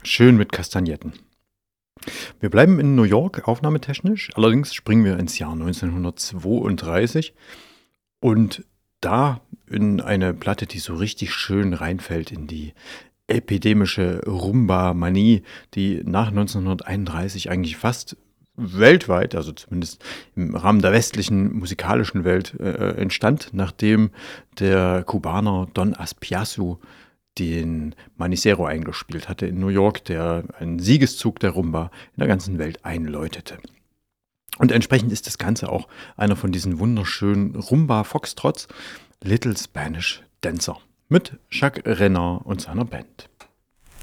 schön mit Kastagnetten. Wir bleiben in New York aufnahmetechnisch, allerdings springen wir ins Jahr 1932 und da in eine Platte, die so richtig schön reinfällt in die epidemische Rumba-Manie, die nach 1931 eigentlich fast weltweit, also zumindest im Rahmen der westlichen musikalischen Welt, entstand, nachdem der Kubaner Don Aspiazu den Manicero eingespielt hatte in New York, der einen Siegeszug der Rumba in der ganzen Welt einläutete. Und entsprechend ist das Ganze auch einer von diesen wunderschönen Rumba-Foxtrots, Little Spanish Dancer, mit Jacques Renard und seiner Band.